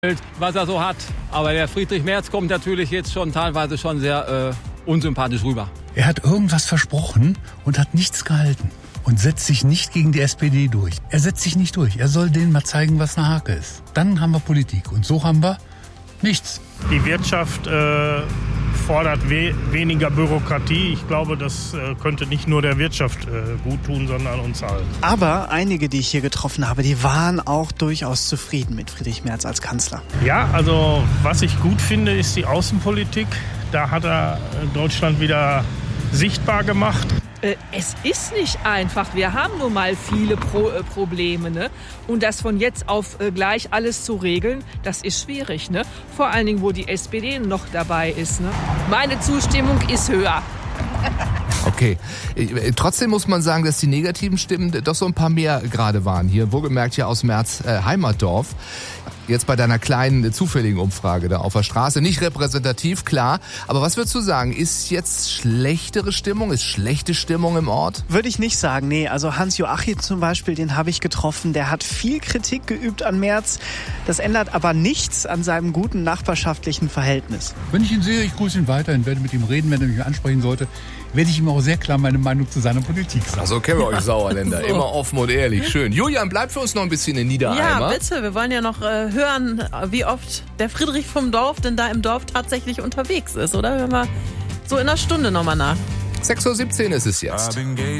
was er so hat. Aber der Friedrich Merz kommt natürlich jetzt schon teilweise schon sehr unsympathisch rüber. Er hat irgendwas versprochen und hat nichts gehalten. Und setzt sich nicht gegen die SPD durch. Er setzt sich nicht durch. Er soll denen mal zeigen, was eine Hake ist. Dann haben wir Politik. Und so haben wir nichts. Die Wirtschaft fordert weniger Bürokratie. Ich glaube, das könnte nicht nur der Wirtschaft gut tun, sondern uns allen. Aber einige, die ich hier getroffen habe, die waren auch durchaus zufrieden mit Friedrich Merz als Kanzler. Ja, also was ich gut finde, ist die Außenpolitik. Da hat er Deutschland wieder sichtbar gemacht. Es ist nicht einfach. Wir haben nun mal viele Probleme, ne? Und das von jetzt auf gleich alles zu regeln, das ist schwierig, ne? Vor allen Dingen, wo die SPD noch dabei ist, ne? Meine Zustimmung ist höher. Okay. Trotzdem muss man sagen, dass die negativen Stimmen doch so ein paar mehr gerade waren. Hier, wohlgemerkt hier aus Merz Heimatdorf. Jetzt bei deiner kleinen zufälligen Umfrage da auf der Straße. Nicht repräsentativ, klar. Aber was würdest du sagen? Ist jetzt schlechtere Stimmung? Ist schlechte Stimmung im Ort? Würde ich nicht sagen, nee. Also Hans-Joachim zum Beispiel, den habe ich getroffen. Der hat viel Kritik geübt an Merz. Das ändert aber nichts an seinem guten nachbarschaftlichen Verhältnis. Wenn ich ihn sehe, ich grüße ihn weiterhin, werde mit ihm reden, wenn er mich ansprechen sollte, werde ich ihm auch sehr klar meine Meinung zu seiner Politik sagen. Also kennen wir euch Sauerländer. Immer offen und ehrlich. Schön. Julian, bleibt für uns noch ein bisschen in Niedereimer. Ja, bitte. Wir wollen ja noch hören, wie oft der Friedrich vom Dorf denn da im Dorf tatsächlich unterwegs ist, oder? Hören wir so in einer Stunde nochmal nach. 6:17 Uhr ist es jetzt.